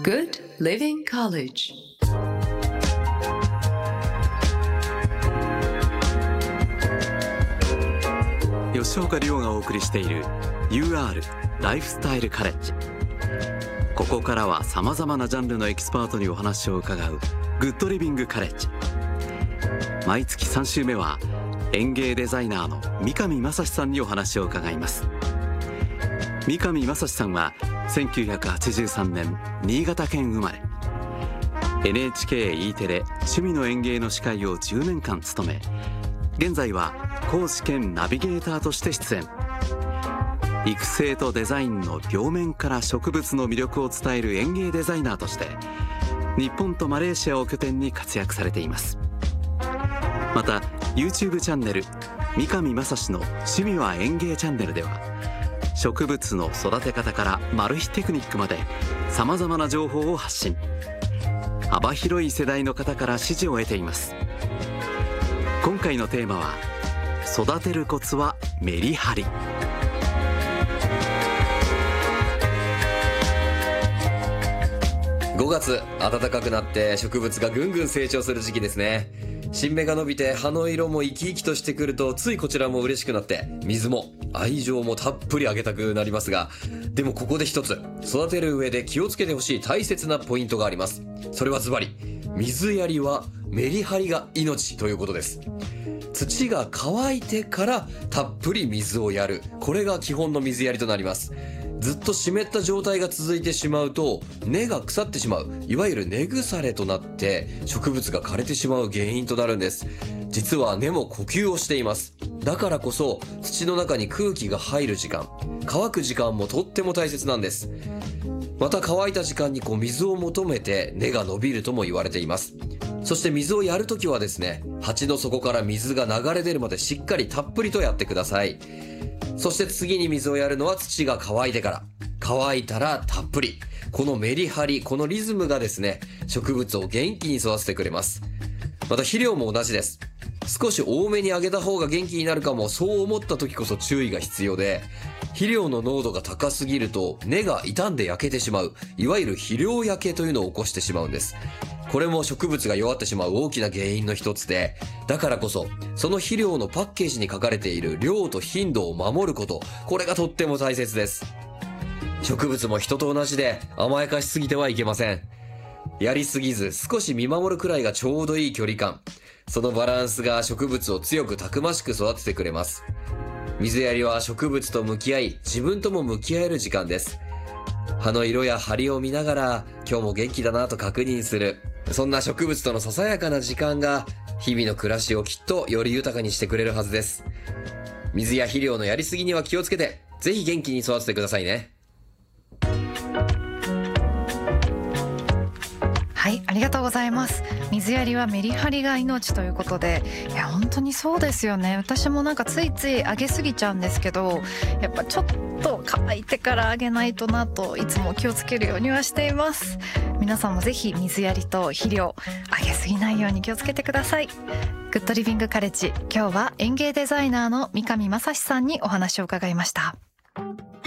Good Living College。 吉岡里帆がお送りしている UR ライフスタイルカレッジ。ここからはさまざまなジャンルのエキスパートにお話を伺うグッドリビングカレッジ。毎月3週目は園芸デザイナーの三上正史さんにお話を伺います。三上正史さんは1983年新潟県生まれ、 NHKE テレ趣味の園芸の司会を10年間務め、現在は講師兼ナビゲーターとして出演。育成とデザインの両面から植物の魅力を伝える園芸デザイナーとして日本とマレーシアを拠点に活躍されています。また YouTube チャンネル三上正史の趣味は園芸チャンネルでは、植物の育て方からマル秘テクニックまでさまざまな情報を発信。幅広い世代の方から支持を得ています。今回のテーマは、育てるコツはメリハリ。 5月、暖かくなって植物がぐんぐん成長する時期ですね。新芽が伸びて葉の色も生き生きとしてくると、ついこちらも嬉しくなって水も愛情もたっぷりあげたくなりますが、でもここで一つ育てる上で気をつけてほしい大切なポイントがあります。それはズバリ、水やりはメリハリが命ということです。土が乾いてからたっぷり水をやる、これが基本の水やりとなります。ずっと湿った状態が続いてしまうと根が腐ってしまう、いわゆる根腐れとなって植物が枯れてしまう原因となるんです。実は根も呼吸をしています。だからこそ土の中に空気が入る時間、乾く時間もとっても大切なんです。また乾いた時間に水を求めて根が伸びるとも言われています。そして水をやるときはですね、鉢の底から水が流れ出るまでしっかりたっぷりとやってください。そして次に水をやるのは土が乾いてから。乾いたらたっぷり。このメリハリ、このリズムがですね、植物を元気に育ててくれます。また肥料も同じです。少し多めにあげた方が元気になるかも、そう思った時こそ注意が必要で、肥料の濃度が高すぎると根が傷んで焼けてしまう、いわゆる肥料焼けというのを起こしてしまうんです。これも植物が弱ってしまう大きな原因の一つで、だからこそその肥料のパッケージに書かれている量と頻度を守ること、これがとっても大切です。植物も人と同じで甘やかしすぎてはいけません。やりすぎず少し見守るくらいがちょうどいい距離感、そのバランスが植物を強くたくましく育ててくれます。水やりは植物と向き合い、自分とも向き合える時間です。葉の色や張りを見ながら今日も元気だなと確認する、そんな植物とのささやかな時間が日々の暮らしをきっとより豊かにしてくれるはずです。水や肥料のやりすぎには気をつけて、ぜひ元気に育ててくださいね。 はい、ありがとうございます。水やりはメリハリが命ということで、いや本当にそうですよね。私もついついあげすぎちゃうんですけど、やっぱちょっと乾いてからあげないとなといつも気をつけるようにはしています。皆さんもぜひ水やりと肥料あげすぎないように気をつけてください。グッドリビングカレッジ、今日は園芸デザイナーの三上正史さんにお話を伺いました。